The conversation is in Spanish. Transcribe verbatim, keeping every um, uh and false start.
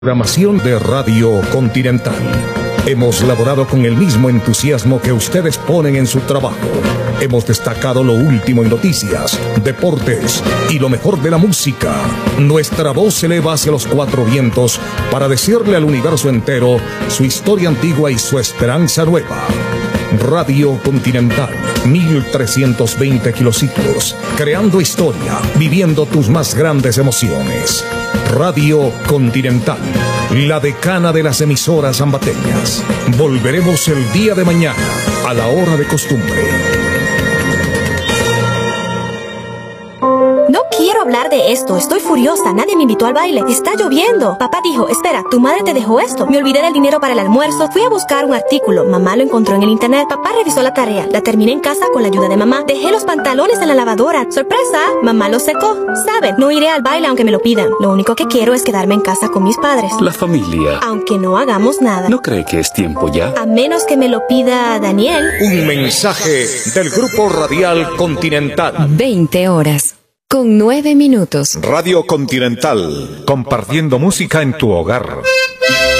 Programación de Radio Continental. Hemos laborado con el mismo entusiasmo que ustedes ponen en su trabajo. Hemos destacado lo último en noticias, deportes y lo mejor de la música. Nuestra voz se eleva hacia los cuatro vientos para decirle al universo entero su historia antigua y su esperanza nueva. Radio Continental, mil trescientos veinte kilociclos, creando historia, viviendo tus más grandes emociones. Radio Continental, la decana de las emisoras ambateñas. Volveremos el día de mañana, a la hora de costumbre. No quiero hablar de esto, estoy furiosa, nadie me invitó al baile, está lloviendo. Papá dijo, espera, tu madre te dejó esto. Me olvidé del dinero para el almuerzo, fui a buscar un artículo, mamá lo encontró en el internet, papá revisó la tarea, la terminé en casa con la ayuda de mamá. Dejé los pantalones en la lavadora, sorpresa, mamá los secó. Saben, no iré al baile aunque me lo pidan, lo único que quiero es quedarme en casa con mis padres. La familia. Aunque no hagamos nada. ¿No cree que es tiempo ya? A menos que me lo pida Daniel. Un mensaje del Grupo Radial Continental. veinte horas. Con nueve minutos. Radio Continental, compartiendo música en tu hogar.